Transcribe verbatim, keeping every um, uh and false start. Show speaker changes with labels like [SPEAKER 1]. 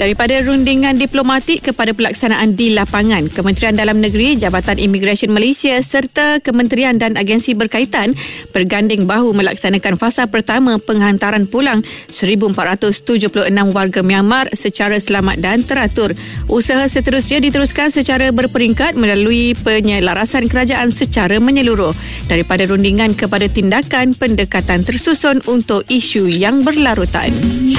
[SPEAKER 1] Daripada rundingan diplomatik kepada pelaksanaan di lapangan, Kementerian Dalam Negeri, Jabatan Imigresen Malaysia serta kementerian dan agensi berkaitan berganding bahu melaksanakan fasa pertama penghantaran pulang seribu empat ratus tujuh puluh enam warga Myanmar secara selamat dan teratur. Usaha seterusnya diteruskan secara berperingkat melalui penyelarasan kerajaan secara menyeluruh. Daripada rundingan kepada tindakan, pendekatan tersusun untuk isu yang berlarutan.